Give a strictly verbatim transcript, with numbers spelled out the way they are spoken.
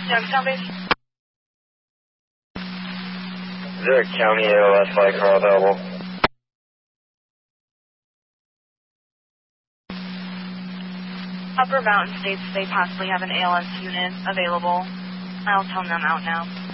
Youngstown base. Is there a county A L S flight car available? Upper Mountain states they possibly have an A L S unit available. I'll tell them out now.